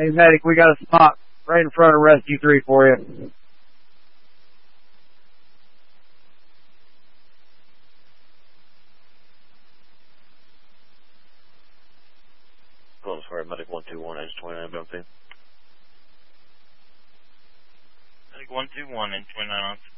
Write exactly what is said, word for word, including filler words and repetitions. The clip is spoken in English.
Hey, medic, we got a spot right in front of Rescue three for you. Close for medic one two one, Edge twenty-nine, Bounty. Medic one two one, Edge twenty-nine on